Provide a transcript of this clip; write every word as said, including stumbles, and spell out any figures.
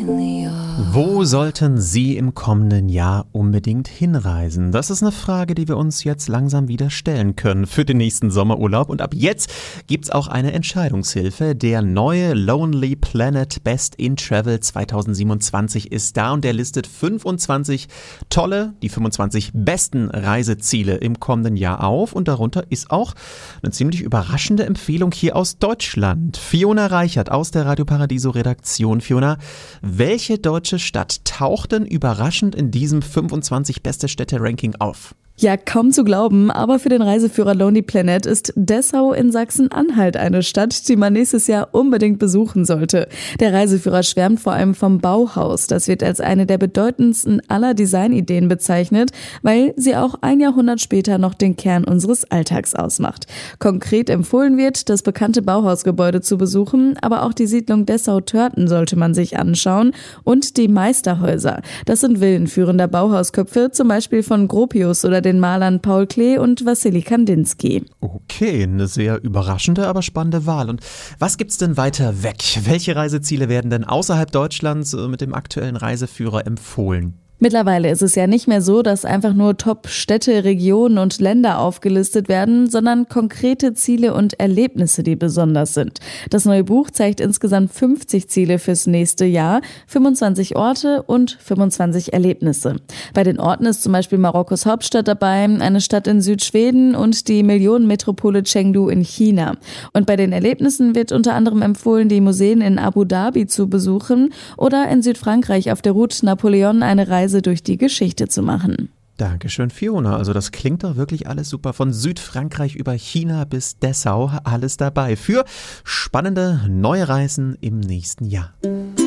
really are. Wo sollten Sie im kommenden Jahr unbedingt hinreisen? Das ist eine Frage, die wir uns jetzt langsam wieder stellen können für den nächsten Sommerurlaub. Und ab jetzt gibt's auch eine Entscheidungshilfe. Der neue Lonely Planet Best in Travel zweitausendsiebenundzwanzig ist da und der listet fünfundzwanzig tolle, die fünfundzwanzig besten Reiseziele im kommenden Jahr auf. Und darunter ist auch eine ziemlich überraschende Empfehlung hier aus Deutschland. Fiona Reichert aus der Radio Paradiso Redaktion. Fiona, welche deutsche Stadt taucht denn überraschend in diesem fünfundzwanzig beste Städte-Ranking auf? Ja, kaum zu glauben, aber für den Reiseführer Lonely Planet ist Dessau in Sachsen-Anhalt eine Stadt, die man nächstes Jahr unbedingt besuchen sollte. Der Reiseführer schwärmt vor allem vom Bauhaus. Das wird als eine der bedeutendsten aller Designideen bezeichnet, weil sie auch ein Jahrhundert später noch den Kern unseres Alltags ausmacht. Konkret empfohlen wird, das bekannte Bauhausgebäude zu besuchen, aber auch die Siedlung Dessau-Törten sollte man sich anschauen und die Meisterhäuser. Das sind Villen führender Bauhausköpfe, zum Beispiel von Gropius oder den Malern Paul Klee und Wassily Kandinsky. Okay, eine sehr überraschende, aber spannende Wahl. Und was gibt's denn weiter weg? Welche Reiseziele werden denn außerhalb Deutschlands mit dem aktuellen Reiseführer empfohlen? Mittlerweile ist es ja nicht mehr so, dass einfach nur Top-Städte, Regionen und Länder aufgelistet werden, sondern konkrete Ziele und Erlebnisse, die besonders sind. Das neue Buch zeigt insgesamt fünfzig Ziele fürs nächste Jahr, fünfundzwanzig Orte und fünfundzwanzig Erlebnisse. Bei den Orten ist zum Beispiel Marokkos Hauptstadt dabei, eine Stadt in Südschweden und die Millionenmetropole Chengdu in China. Und bei den Erlebnissen wird unter anderem empfohlen, die Museen in Abu Dhabi zu besuchen oder in Südfrankreich auf der Route Napoleon eine Reise durch die Geschichte zu machen. Dankeschön, Fiona. Also das klingt doch wirklich alles super. Von Südfrankreich über China bis Dessau, alles dabei für spannende neue Reisen im nächsten Jahr.